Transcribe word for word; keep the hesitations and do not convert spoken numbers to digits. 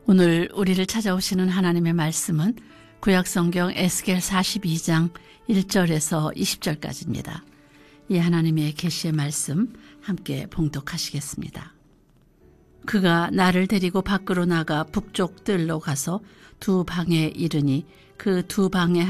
오늘 우리를 찾아오시는 하나님의 말씀은 구약성경 에스겔 사십이 장 일 절에서 이십 절까지입니다. 이 하나님의 계시의 말씀 함께 봉독하시겠습니다. 그가 나를 데리고 밖으로 나가 북쪽 뜰로 가서 두 방에 이르니 그 두 방에